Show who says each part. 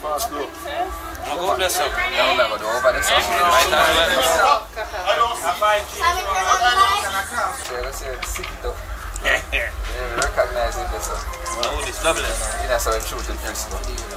Speaker 1: fast though.
Speaker 2: I'm going to bless you.
Speaker 3: No, I'm not going to do over this.
Speaker 2: Right now,
Speaker 3: Let's see, sick it up. Yeah, we recognize it. That's
Speaker 2: it's lovely.
Speaker 3: that's how I'm shooting first.